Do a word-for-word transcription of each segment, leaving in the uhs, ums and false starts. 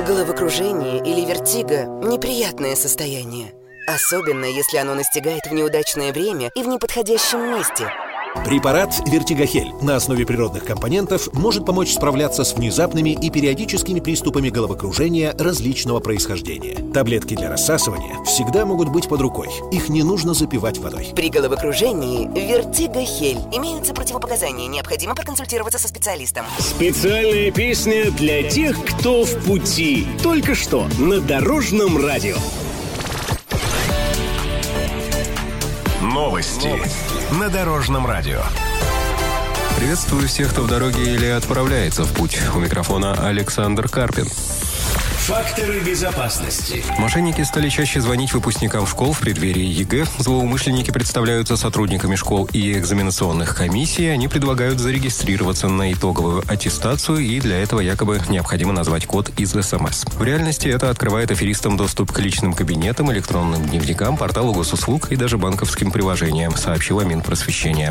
Головокружение или вертиго – неприятное состояние. Особенно, если оно настигает в неудачное время и в неподходящем месте. Препарат «Вертигохель» на основе природных компонентов может помочь справляться с внезапными и периодическими приступами головокружения различного происхождения. Таблетки для рассасывания всегда могут быть под рукой. Их не нужно запивать водой. При головокружении «Вертигохель» имеются противопоказания. Необходимо проконсультироваться со специалистом. Специальная песня для тех, кто в пути. Только что на Дорожном радио. Новости на Дорожном радио. Приветствую всех, кто в дороге или отправляется в путь. У микрофона Александр Карпин. Факторы безопасности. Мошенники стали чаще звонить выпускникам школ в преддверии ЕГЭ. Злоумышленники представляются сотрудниками школ и экзаменационных комиссий. Они предлагают зарегистрироваться на итоговую аттестацию, и для этого якобы необходимо назвать код из СМС. В реальности это открывает аферистам доступ к личным кабинетам, электронным дневникам, порталу госуслуг и даже банковским приложениям, сообщила Минпросвещение.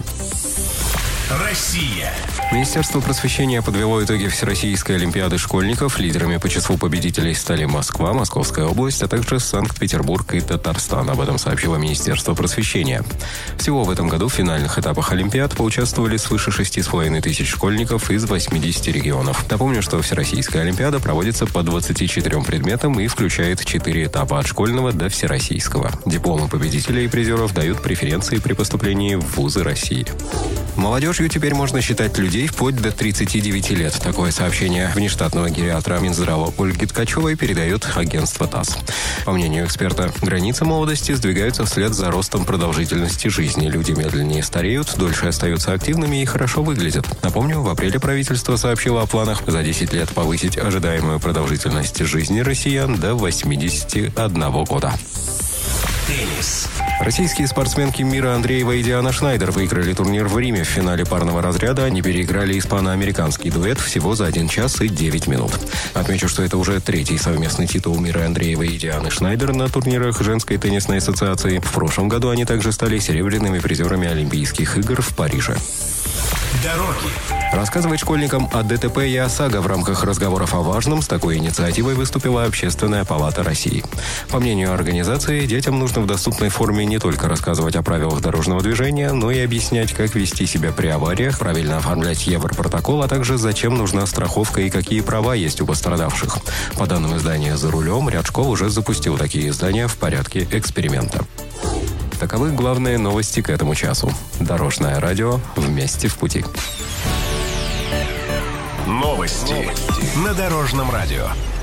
Россия. Министерство просвещения подвело итоги Всероссийской олимпиады школьников. Лидерами по числу победителей стали Москва, Московская область, а также Санкт-Петербург и Татарстан. Об этом сообщило Министерство просвещения. Всего в этом году в финальных этапах олимпиад поучаствовали свыше шести с половиной тысяч школьников из восьмидесяти регионов. Напомню, что Всероссийская олимпиада проводится по двадцати четырем предметам и включает четыре этапа от школьного до всероссийского. Дипломы победителей и призеров дают преференции при поступлении в вузы России. Молодежью теперь можно считать людей вплоть до тридцати девяти лет. Такое сообщение внештатного гериатра Минздрава Ольги Ткачевой передает агентство ТАСС. По мнению эксперта, границы молодости сдвигаются вслед за ростом продолжительности жизни. Люди медленнее стареют, дольше остаются активными и хорошо выглядят. Напомню, в апреле правительство сообщило о планах за десять лет повысить ожидаемую продолжительность жизни россиян до восьмидесяти одного года. Теннис. Российские спортсменки Мира Андреева и Диана Шнайдер выиграли турнир в Риме. В финале парного разряда они переиграли испано-американский дуэт всего за один час и девять минут. Отмечу, что это уже третий совместный титул Миры Андреевой и Дианы Шнайдер на турнирах Женской теннисной ассоциации. В прошлом году они также стали серебряными призерами Олимпийских игр в Париже. Дороги. Рассказывать школьникам о ДТП и ОСАГО в рамках разговоров о важном с такой инициативой выступила Общественная палата России. По мнению организации, детям нужно в доступной форме не только рассказывать о правилах дорожного движения, но и объяснять, как вести себя при авариях, правильно оформлять Европротокол, а также зачем нужна страховка и какие права есть у пострадавших. По данным издания «За рулем», ряд школ уже запустил такие издания в порядке эксперимента. Таковы главные новости к этому часу. Дорожное радио. Вместе в пути. Новости на Дорожном радио.